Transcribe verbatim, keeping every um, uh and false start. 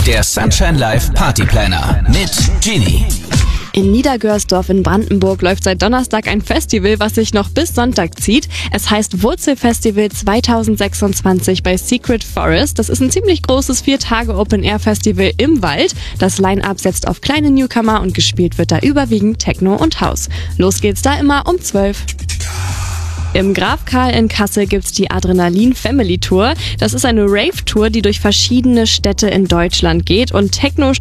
Der Sunshine Live Party Planner mit Genie. In Niedergörsdorf in Brandenburg läuft seit Donnerstag ein Festival, was sich noch bis Sonntag zieht. Es heißt Wurzelfestival zweitausendsechsundzwanzig bei Secret Forest. Das ist ein ziemlich großes vier-Tage-Open-Air-Festival im Wald. Das Line-Up setzt auf kleine Newcomer und gespielt wird da überwiegend Techno und House. Los geht's da immer um zwölf. Im Graf Karl in Kassel gibt's die Adrenalin Family Tour. Das ist eine Rave-Tour, die durch verschiedene Städte in Deutschland geht und Techno